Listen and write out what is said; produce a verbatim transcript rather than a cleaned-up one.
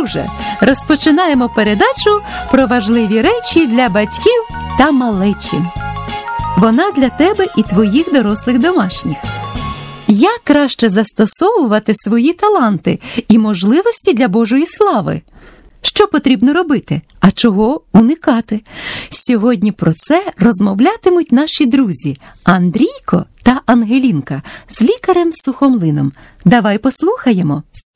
же, розпочинаємо передачу про важливі речі для батьків та малечі. Вона для тебе і твоїх дорослих домашніх. Як краще застосовувати свої таланти і можливості для Божої слави? Що потрібно робити, а чого уникати? Сьогодні про це розмовлятимуть наші друзі Андрійко та Ангелінка з лікарем Сухомлином. Давай послухаємо.